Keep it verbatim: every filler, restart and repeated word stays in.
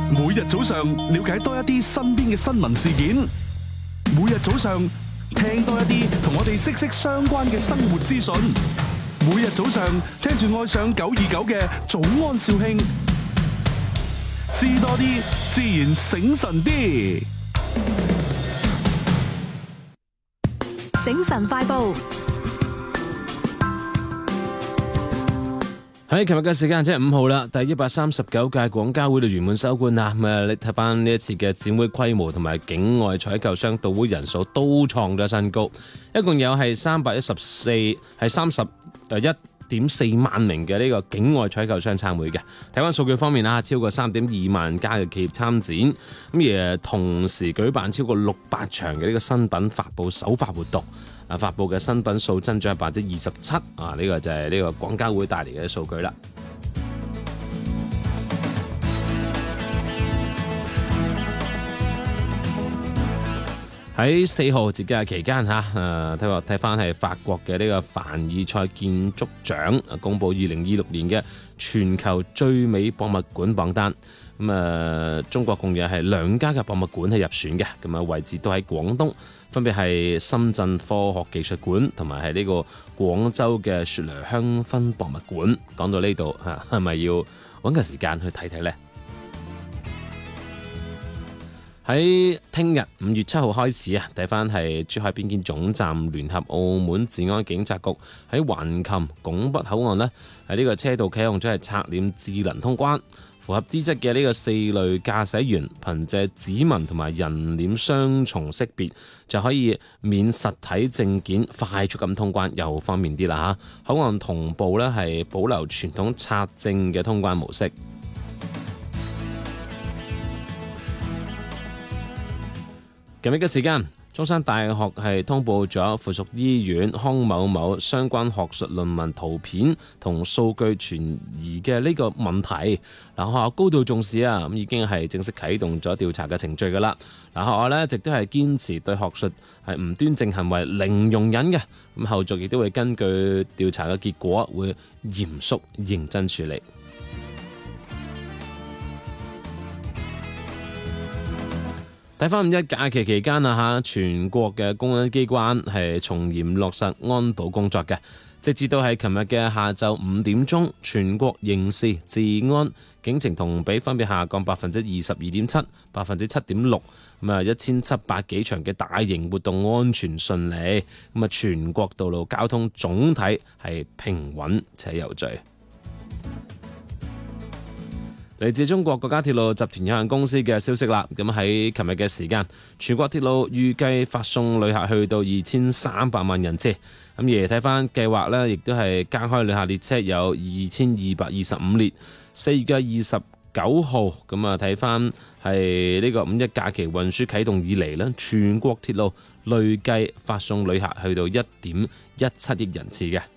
每日早上了解多一啲身邊嘅新聞事件，每日早上聽多一啲同我哋息息相關嘅生活資訊，每日早上聽住愛上九二九嘅早安兆慶，知多啲，自然醒神啲。 醒神快報。 喺琴日嘅時間即係五號啦，第一百三十九屆廣交會就圓滿收官啦。咁啊，你睇翻呢一次嘅展會規模同埋境外採購商到會人數都創咗新高，一共有係三百一十四係三十誒一點四萬名嘅呢個境外採購商參會嘅。睇翻數據方面啦，超過三點二萬家嘅企業參展，咁而同時舉辦超過六百場嘅呢個新品發布首發活動。啊！發布嘅新品數增長百分之二十七，啊！呢、這個就係呢個廣交會帶嚟嘅數據啦。喺四號節假日期間嚇，誒睇話睇翻係法國嘅呢個凡爾賽建築獎公佈二零二六年嘅全球最美博物館榜單。咁啊，中國共有係兩家嘅博物館係入選嘅，咁啊位置都喺廣東，分別係深圳科學技術館同埋係呢個廣州嘅雪梨香薰博物館。講到呢度嚇，係咪要揾個時間去睇睇呢？喺聽日五月七號開始啊，睇翻係珠海邊境總站聯合澳門治安警察局喺橫琴拱北口岸呢，喺呢個車道啟用咗係刷臉智能通關。符合資質嘅呢個四類駕駛員，憑藉指紋同埋人臉雙重識別，就可以免實體證件快速咁通關，又方便啲啦嚇。口岸同步咧係保留傳統刷證嘅通關模式。今日嘅時間，中山大學係通報咗附屬醫院康某某相關學術論文圖片同數據存疑嘅呢個問題。嗱，學校高度重視啊，咁已經係正式啟動咗調查嘅程序噶啦。嗱，學校咧一直都係堅持對學術係唔端正行為零容忍嘅，咁後續亦都會根據調查嘅結果，會嚴肅認真處理。睇翻五一假期期間啊嚇，全國嘅公安機關係從嚴落實安保工作嘅，直至到係琴日嘅下晝五點鐘，全國刑事治安警情同比分別下降百分之二十二點七、百分之七點六，咁啊一千七百幾場嘅大型活動安全順利，咁啊全國道路交通總體係平穩且有序。嚟自中國國家鐵路集團有限公司嘅消息啦，咁喺琴日嘅時間，全國鐵路預計發送旅客去到二千三百萬人次，咁而睇翻計劃呢，亦都係加開旅客列車有二千二百二十五列。四月嘅二十九號，咁啊睇翻係呢個五一假期運輸啟動以嚟呢，全國鐵路累計發送旅客去到一點一七億人次嘅。